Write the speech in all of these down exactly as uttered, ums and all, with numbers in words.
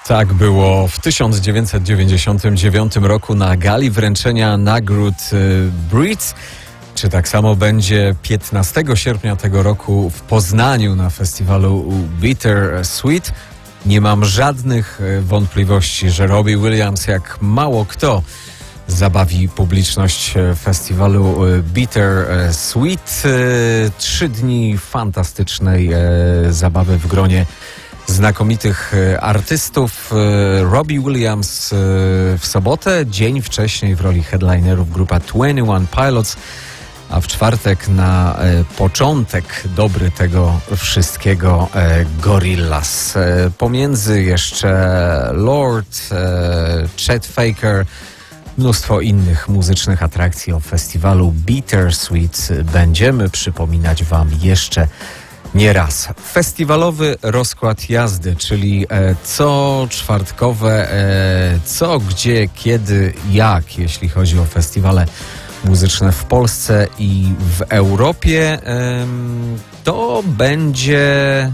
Tak było w tysiąc dziewięćset dziewięćdziesiątym dziewiątym roku na gali wręczenia nagród Brit. Czy tak samo będzie piętnastego sierpnia tego roku w Poznaniu na festiwalu Bitter Sweet? Nie mam żadnych wątpliwości, że Robbie Williams jak mało kto zabawi publiczność festiwalu Bitter Sweet. Trzy dni fantastycznej zabawy w gronie znakomitych artystów. Robbie Williams w sobotę, dzień wcześniej w roli headlinerów grupa dwadzieścia jeden Pilots, a w czwartek na początek dobry tego wszystkiego Gorillaz. Pomiędzy jeszcze Lord, Chet Faker, mnóstwo innych muzycznych atrakcji o festiwalu Bitter Sweet będziemy przypominać Wam jeszcze nie raz. Festiwalowy rozkład jazdy, czyli e, co czwartkowe, e, co, gdzie, kiedy, jak, jeśli chodzi o festiwale muzyczne w Polsce i w Europie, e, to będzie,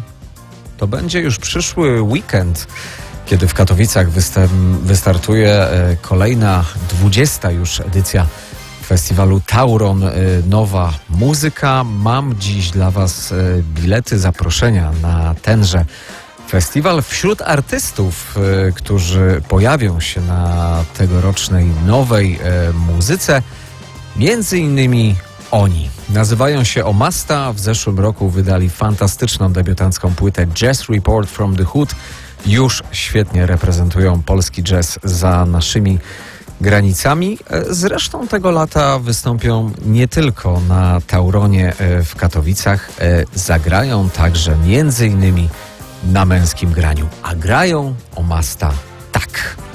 to będzie już przyszły weekend, kiedy w Katowicach występ, wystartuje e, kolejna, dwudziesta już edycja festiwalu Tauron, nowa muzyka. Mam dziś dla Was bilety, zaproszenia na tenże festiwal. Wśród artystów, którzy pojawią się na tegorocznej nowej muzyce, między innymi oni. Nazywają się Omasta. W zeszłym roku wydali fantastyczną debiutancką płytę Jazz Report from the Hood. Już świetnie reprezentują polski jazz za naszymi granicami. Zresztą tego lata wystąpią nie tylko na Tauronie w Katowicach, zagrają także między innymi na Męskim Graniu. A grają Omasta tak.